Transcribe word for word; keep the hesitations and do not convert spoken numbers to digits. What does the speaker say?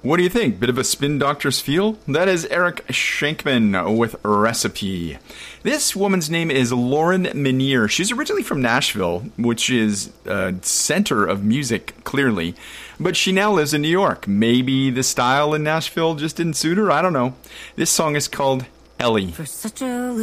What do you think? Bit of a Spin Doctors feel? That is Eric Shankman with Recipe. This woman's name is Lauren Minier. She's originally from Nashville, which is a center of music, clearly. But she now lives in New York. Maybe the style in Nashville just didn't suit her? I don't know. This song is called Ellie. For such a